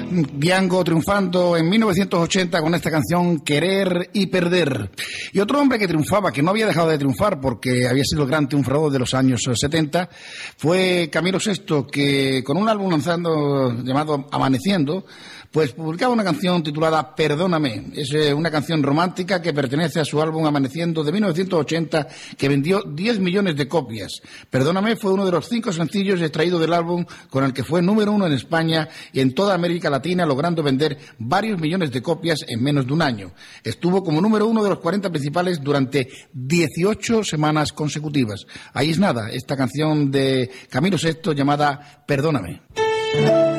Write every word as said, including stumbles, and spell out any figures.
Diango triunfando en mil novecientos ochenta con esta canción Querer y Perder. Y otro hombre que triunfaba, que no había dejado de triunfar porque había sido el gran triunfador de los años setenta, fue Camilo Sesto, que con un álbum lanzando llamado Amaneciendo, pues publicaba una canción titulada Perdóname. Es una canción romántica que pertenece a su álbum Amaneciendo de mil novecientos ochenta, que vendió diez millones de copias. Perdóname fue uno de los cinco sencillos extraídos del álbum con el que fue número uno en España y en toda América Latina, logrando vender varios millones de copias en menos de un año. Estuvo como número uno de los cuarenta principales durante dieciocho semanas consecutivas. Ahí es nada, esta canción de Camilo Sesto llamada Perdóname.